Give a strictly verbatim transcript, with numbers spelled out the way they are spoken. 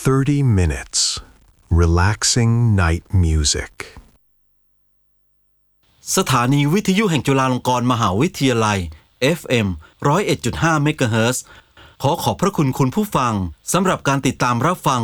thirty minutes. Relaxing night music. สถานีวิทยุแห่งจุฬาลงกรณ์มหาวิทยาลัย เอฟ เอ็ม หนึ่งศูนย์เอ็ดจุดห้า เมกะเฮิรตซ์ ขอขอบพระคุณคุณผู้ฟังสำหรับการติดตามรับฟัง